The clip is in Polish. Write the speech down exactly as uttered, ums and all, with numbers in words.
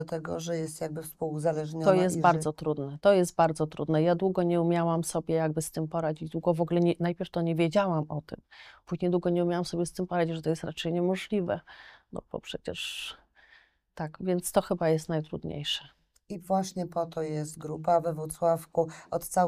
do tego, że jest jakby współuzależniona To jest i że bardzo trudne, to jest bardzo trudne. Ja długo nie umiałam sobie jakby z tym poradzić, długo w ogóle nie najpierw to nie wiedziałam o tym, później długo nie umiałam sobie z tym poradzić, że to jest raczej niemożliwe, no bo przecież tak, więc to chyba jest najtrudniejsze. I właśnie po to jest grupa we Włocławku od całego